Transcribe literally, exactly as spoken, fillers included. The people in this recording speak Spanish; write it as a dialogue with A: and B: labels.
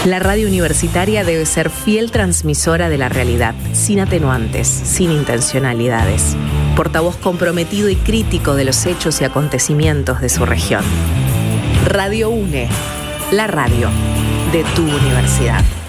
A: La radio universitaria debe ser fiel transmisora de la realidad, sin atenuantes, sin intencionalidades. Portavoz comprometido y crítico de los hechos y acontecimientos de su región. Radio UNE, la radio de tu universidad.